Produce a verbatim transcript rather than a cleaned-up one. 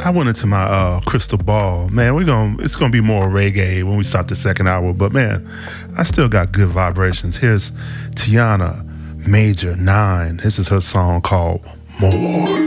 I went into my uh, crystal ball. Man, we're gonna it's gonna be more reggae when we start the second hour, but man, I still got good vibrations. Here's Tiana Major Nine. This is her song called More.